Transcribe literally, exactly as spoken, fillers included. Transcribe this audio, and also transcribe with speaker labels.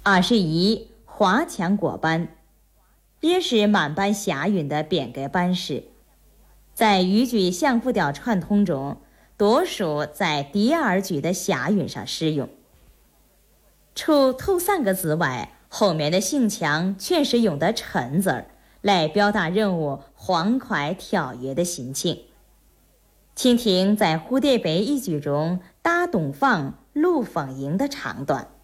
Speaker 1: 二是以华强果班，也是满班霞韵的变革班式，在豫剧相复调串通中，多数在第二句的霞韵上施用。除头三个字外，后面的性强全是用的沉字儿，来表达人物欢快跳跃的心情。请听在蝴蝶杯一句中打洞房、卢凤英的唱段。